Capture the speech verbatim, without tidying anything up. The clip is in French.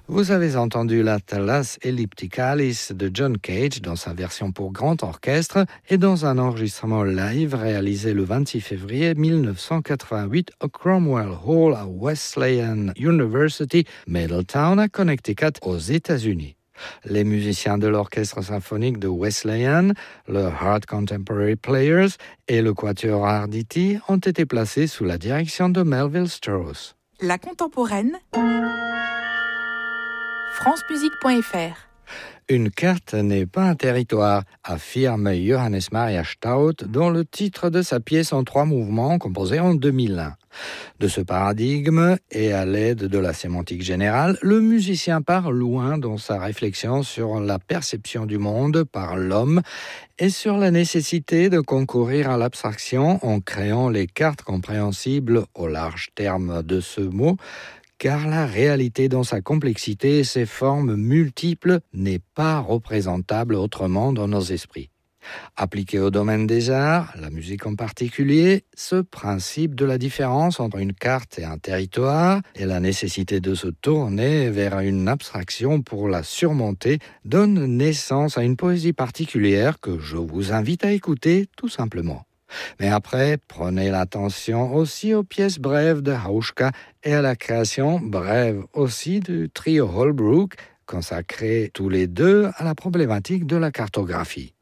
Vous avez entendu l'Atlas Ellipticalis de John Cage dans sa version pour grand orchestre et dans un enregistrement live réalisé le vingt-six février mille neuf cent quatre-vingt-huit au Cromwell Hall à Wesleyan University, Middletown, à Connecticut, aux États-Unis. Les musiciens de l'orchestre symphonique de Wesleyan, le Hart Contemporary Players et le Quatuor Arditi ont été placés sous la direction de Melville Strauss. La contemporaine, france musique point f r. Une carte n'est pas un territoire, affirme Johannes Maria Stout dans le titre de sa pièce en trois mouvements composée en deux mille un. De ce paradigme et à l'aide de la sémantique générale, le musicien part loin dans sa réflexion sur la perception du monde par l'homme et sur la nécessité de concourir à l'abstraction en créant les cartes compréhensibles au large terme de ce mot, car la réalité dans sa complexité et ses formes multiples n'est pas représentable autrement dans nos esprits. Appliqué au domaine des arts, la musique en particulier, ce principe de la différence entre une carte et un territoire et la nécessité de se tourner vers une abstraction pour la surmonter donne naissance à une poésie particulière que je vous invite à écouter tout simplement. Mais après, prenez l'attention aussi aux pièces brèves de Hauschka et à la création brève aussi du trio Holbrook, consacrés tous les deux à la problématique de la cartographie.